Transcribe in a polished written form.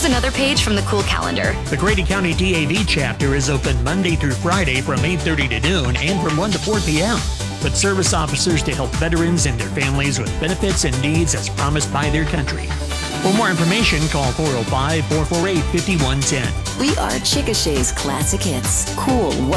here's another page from the cool calendar. The Grady County DAV chapter is open Monday through Friday from 8:30 to noon and from 1 to 4 p.m. With service officers to help veterans and their families with benefits and needs as promised by their country. For more information, call 405-448-5110. We are Chickasha's Classic Hits. Cool